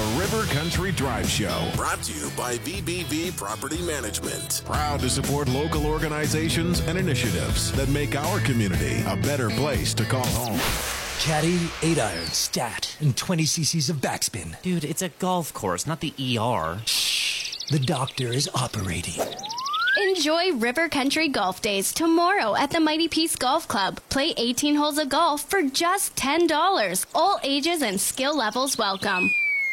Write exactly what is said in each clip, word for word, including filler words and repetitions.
River Country Drive Show. Brought to you by V B V Property Management. Proud to support local organizations and initiatives that make our community a better place to call home. Caddy, eight iron, stat, and twenty cc's of backspin. Dude, it's a golf course, not the E R. Shh. The doctor is operating. Enjoy River Country Golf Days tomorrow at the Mighty Peace Golf Club. Play eighteen holes of golf for just ten dollars. All ages and skill levels welcome.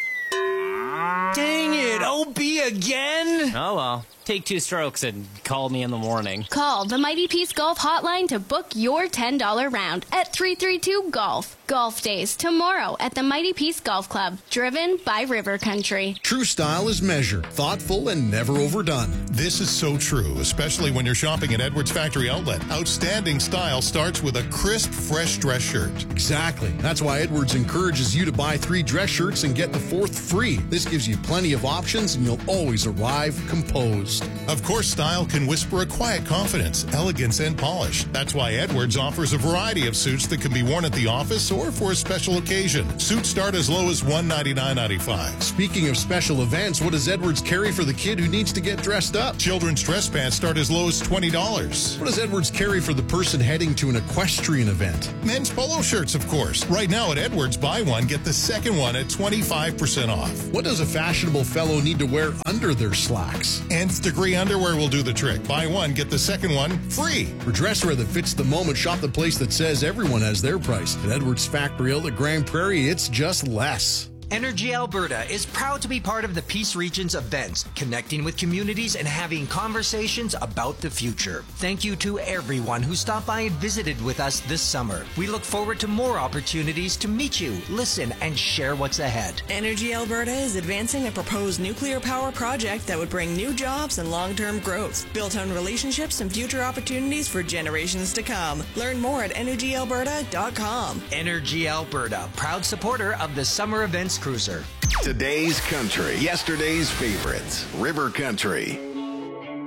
Dang it, O B again? Oh well, take two strokes and call me in the morning. Call the Mighty Peace Golf Hotline to book your ten dollar round at three three two golf. Golf Days tomorrow at the Mighty Peace Golf Club, driven by River Country. True style is measured, thoughtful, and never overdone. This is so true, especially when you're shopping at Edwards Factory Outlet. Outstanding style starts with a crisp, fresh dress shirt. Exactly. That's why Edwards encourages you to buy three dress shirts and get the fourth free. This gives you plenty of options, and you'll always arrive composed. Of course, style can whisper a quiet confidence, elegance, and polish. That's why Edwards offers a variety of suits that can be worn at the office or for a special occasion. Suits start as low as one hundred ninety-nine dollars and ninety-five cents. Speaking of special events, what does Edwards carry for the kid who needs to get dressed up? Children's dress pants start as low as twenty dollars. What does Edwards carry for the person heading to an equestrian event? Men's polo shirts, of course. Right now at Edwards, buy one, get the second one at twenty-five percent off. What does a fashionable fellow need to wear under their slacks? Nth degree underwear will do the trick. Buy one, get the second one free. For dresswear that fits the moment, shop the place that says everyone has their price. At Edwards Factory Outlet Grand Prairie, it's just less. Energy Alberta is proud to be part of the Peace Region's events, connecting with communities and having conversations about the future. Thank you to everyone who stopped by and visited with us this summer. We look forward to more opportunities to meet you, listen, and share what's ahead. Energy Alberta is advancing a proposed nuclear power project that would bring new jobs and long-term growth, built on relationships and future opportunities for generations to come. Learn more at energy alberta dot com. Energy Alberta, proud supporter of the Summer Events Cruiser. Today's country, yesterday's favorites. River Country.